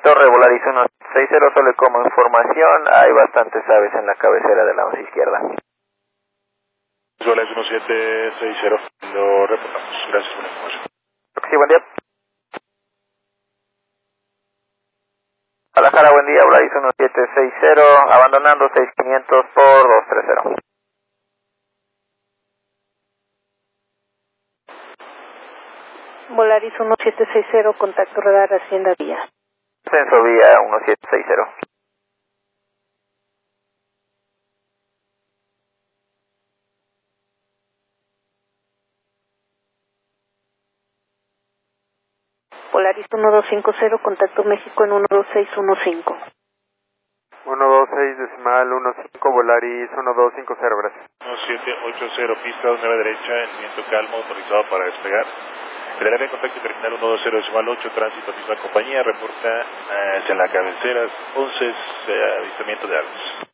Torre, Volaris 160, solo como información, hay bastantes aves en la cabecera de la once izquierda. Volaris 1760, lo reportamos. Gracias por la información. Sí, buen día. Guadalajara, buen día, Volaris 1760, abandonando 6500 por 230. Volaris 1760, contacto radar Hacienda Vía. Censo vía 1760. Volaris 1250, contacto México en 12615. 126.15, Volaris 1250, gracias. 1780, pista 9 derecha, en viento calmo, autorizado para despegar. Federal de contacto terminal 120.8, tránsito, misma compañía, reporta hacia la cabecera 11, avistamiento de aves.